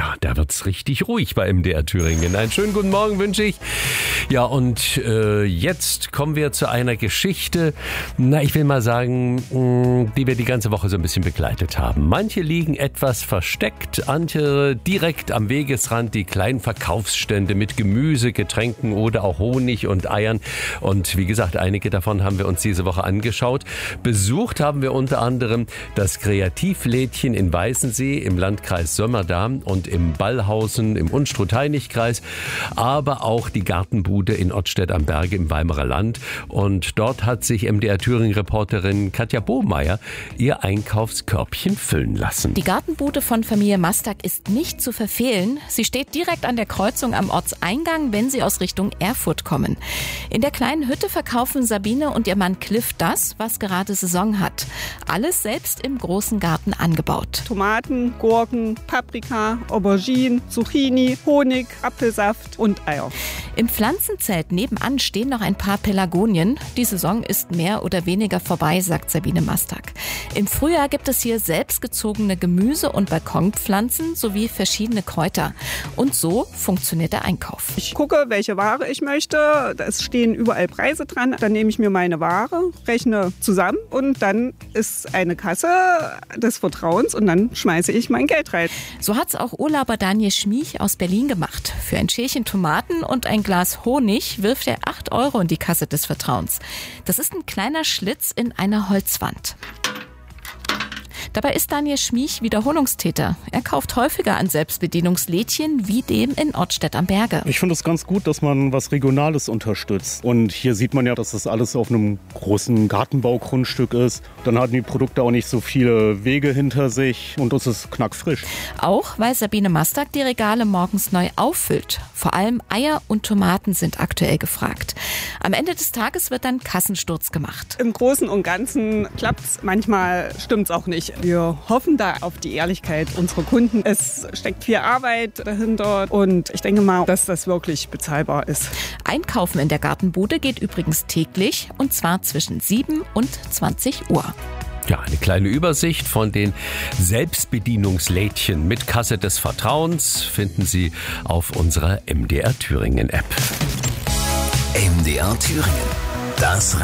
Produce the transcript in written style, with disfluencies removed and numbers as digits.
Ja, da wird's richtig ruhig bei MDR Thüringen. Einen schönen guten Morgen wünsche ich. Ja, und jetzt kommen wir zu einer Geschichte, ich will mal sagen, die wir die ganze Woche so ein bisschen begleitet haben. Manche liegen etwas versteckt, andere direkt am Wegesrand, die kleinen Verkaufsstände mit Gemüse, Getränken oder auch Honig und Eiern. Und wie gesagt, einige davon haben wir uns diese Woche angeschaut. Besucht haben wir unter anderem das Kreativlädchen in Weißensee im Landkreis Sömmerda und im Ballhausen im Unstrut-Hainich-Kreis, aber auch die Gartenbude in Ottstedt am Berge im Weimarer Land. Und dort hat sich MDR Thüringen-Reporterin Katja Bohmeier ihr Einkaufskörbchen füllen lassen. Die Gartenbude von Familie Mastak ist nicht zu verfehlen. Sie steht direkt an der Kreuzung am Ortseingang, wenn Sie aus Richtung Erfurt kommen. In der kleinen Hütte verkaufen Sabine und ihr Mann Cliff das, was gerade Saison hat. Alles selbst im großen Garten angebaut. Tomaten, Gurken, Paprika, Auberginen, Zucchini, Honig, Apfelsaft und Eier. Im Pflanzenzelt nebenan stehen noch ein paar Pelargonien. Die Saison ist mehr oder weniger vorbei, sagt Sabine Mastak. Im Frühjahr gibt es hier selbstgezogene Gemüse- und Balkonpflanzen sowie verschiedene Kräuter. Und so funktioniert der Einkauf. Ich gucke, welche Ware ich möchte. Es stehen überall Preise dran. Dann nehme ich mir meine Ware, rechne zusammen und dann ist eine Kasse des Vertrauens und dann schmeiße ich mein Geld rein. So hat's auch Urlauber Daniel Schmiech aus Berlin gemacht. Für ein Schälchen Tomaten und ein Glas Honig wirft er 8 € in die Kasse des Vertrauens. Das ist ein kleiner Schlitz in einer Holzwand. Dabei ist Daniel Schmiech Wiederholungstäter. Er kauft häufiger an Selbstbedienungslädchen wie dem in Ottstedt am Berge. Ich finde es ganz gut, dass man was Regionales unterstützt. Und hier sieht man ja, dass das alles auf einem großen Gartenbaugrundstück ist. Dann hatten die Produkte auch nicht so viele Wege hinter sich und es ist knackfrisch. Auch weil Sabine Mastak die Regale morgens neu auffüllt. Vor allem Eier und Tomaten sind aktuell gefragt. Am Ende des Tages wird dann Kassensturz gemacht. Im Großen und Ganzen klappt's, manchmal stimmt's auch nicht. Wir hoffen da auf die Ehrlichkeit unserer Kunden. Es steckt viel Arbeit dahinter und ich denke mal, dass das wirklich bezahlbar ist. Einkaufen in der Gartenbude geht übrigens täglich und zwar zwischen 7 und 20 Uhr. Ja, eine kleine Übersicht von den Selbstbedienungslädchen mit Kasse des Vertrauens finden Sie auf unserer MDR Thüringen App. MDR Thüringen, das